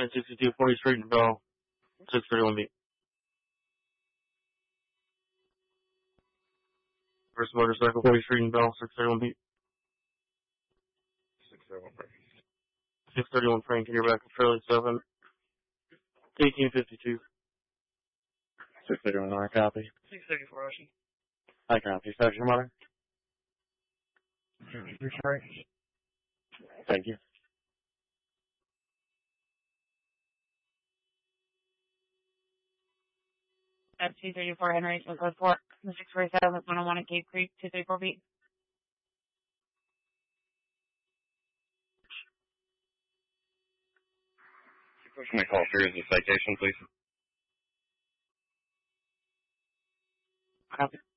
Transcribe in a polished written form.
62 40 Street in Bell, 631 beat. First motorcycle, 40 Street in Bell, 631 beat. 631 Frank. 631 Frank, and you're back at Fairly 7. 1852. 631, I copy. 634 Ocean. I copy. Status your mother. Frank. Thank you. At 234 Henry, so code 4. The 647 at 101 at Cave Creek, 234 beat. Pushing my call through as a citation, please. Copy.